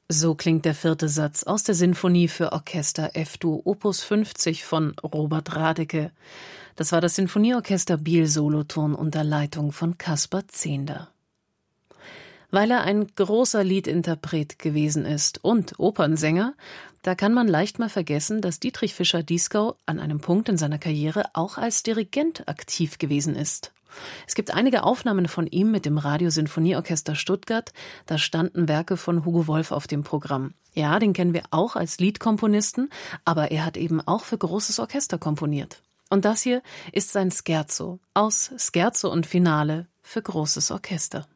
So klingt der 4. Satz aus der Sinfonie für Orchester F-Dur Opus 50 von Robert Radeke. Das war das Sinfonieorchester Biel Solothurn unter Leitung von Kaspar Zehnder. Weil er ein großer Liedinterpret gewesen ist und Opernsänger, da kann man leicht mal vergessen, dass Dietrich Fischer-Dieskau an einem Punkt in seiner Karriere auch als Dirigent aktiv gewesen ist. Es gibt einige Aufnahmen von ihm mit dem Radiosinfonieorchester Stuttgart, da standen Werke von Hugo Wolf auf dem Programm. Ja, den kennen wir auch als Liedkomponisten, aber er hat eben auch für großes Orchester komponiert. Und das hier ist sein Scherzo aus Scherzo und Finale für großes Orchester.